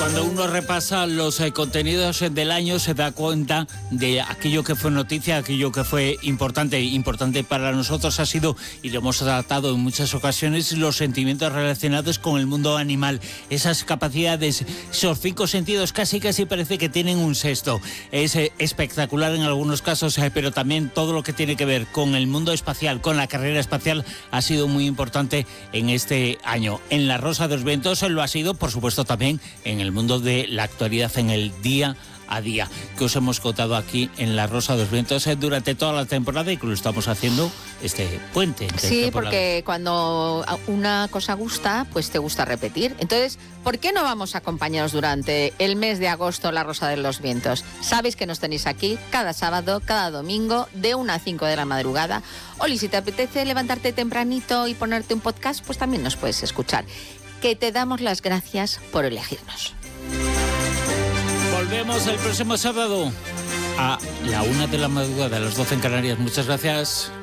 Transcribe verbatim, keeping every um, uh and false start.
Cuando uno repasa los eh, contenidos del año se da cuenta de aquello que fue noticia, aquello que fue importante. Importante para nosotros ha sido, y lo hemos tratado en muchas ocasiones, los sentimientos relacionados con el mundo animal. Esas capacidades, esos cinco sentidos casi casi parece que tienen un sexto. Es eh, espectacular en algunos casos, eh, pero también todo lo que tiene que ver con el mundo espacial, con la carrera espacial, ha sido muy importante en este año. En La Rosa de los Vientos lo ha sido, por supuesto, también en el mundo de la actualidad, en el día a día, que os hemos contado aquí en La Rosa de los Vientos eh, durante toda la temporada, y que lo estamos haciendo este puente. Sí, porque cuando una cosa gusta, pues te gusta repetir. Entonces, ¿por qué no vamos a acompañaros durante el mes de agosto La Rosa de los Vientos? Sabéis que nos tenéis aquí cada sábado, cada domingo, de una a cinco de la madrugada. Oli, si te apetece levantarte tempranito y ponerte un podcast, pues también nos puedes escuchar. Que te damos las gracias por elegirnos. Volvemos el próximo sábado a la una de la madrugada, a las doce en Canarias. Muchas gracias.